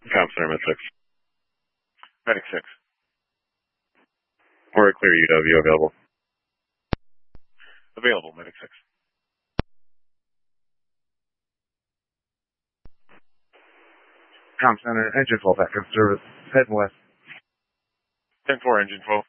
Com Center, Med 6. Medic 6. We're clear, UW available. Available, Medic 6. Com Center, engine 12 active service. Head west. 10-4, engine 12.